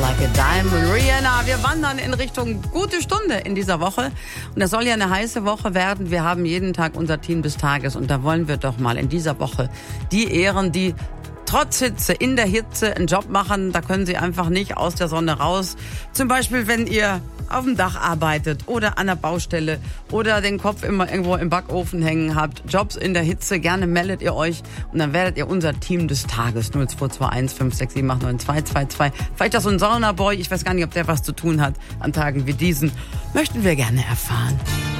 Like a Diamond. Rihanna, wir wandern in Richtung gute Stunde in dieser Woche. Und das soll ja eine heiße Woche werden. Wir haben jeden Tag unser Team des Tages. Und da wollen wir doch mal in dieser Woche die ehren, die trotz Hitze, in der Hitze einen Job machen. Da können sie einfach nicht aus der Sonne raus. Zum Beispiel, wenn ihr auf dem Dach arbeitet oder an der Baustelle oder den Kopf immer irgendwo im Backofen hängen habt. Jobs in der Hitze, gerne meldet ihr euch und dann werdet ihr unser Team des Tages. 0221 567 89222. Vielleicht auch so ein Saunaboy, ich weiß gar nicht, ob der was zu tun hat an Tagen wie diesen. Möchten wir gerne erfahren.